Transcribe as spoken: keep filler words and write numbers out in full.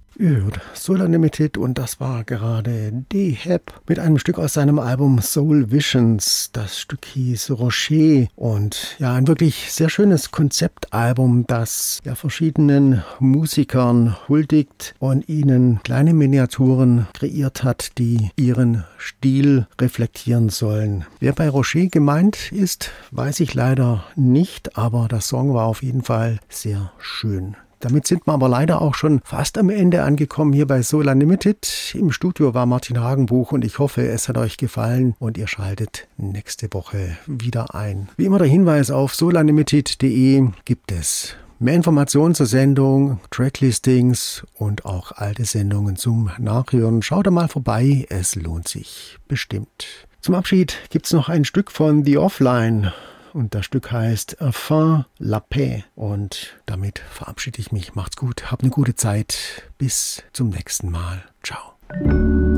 Ihr hört Soul Unlimited und das war gerade D-Hep mit einem Stück aus seinem Album Soul Visions. Das Stück hieß Rocher und ja, ein wirklich sehr schönes Konzeptalbum, das ja verschiedenen Musikern huldigt und ihnen kleine Miniaturen kreiert hat, die ihren Stil reflektieren sollen. Wer bei Rocher gemeint ist, weiß ich leider nicht, aber der Song war auf jeden Fall sehr schön. Damit sind wir aber leider auch schon fast am Ende angekommen hier bei Soul Unlimited. Im Studio war Martin Hagenbuch und ich hoffe, es hat euch gefallen und ihr schaltet nächste Woche wieder ein. Wie immer der Hinweis: auf soul unlimited punkt de gibt es mehr Informationen zur Sendung, Tracklistings und auch alte Sendungen zum Nachhören. Schaut da mal vorbei, es lohnt sich bestimmt. Zum Abschied gibt's noch ein Stück von The Offline. Und das Stück heißt Fin la Paix. Und damit verabschiede ich mich. Macht's gut, habt eine gute Zeit. Bis zum nächsten Mal. Ciao.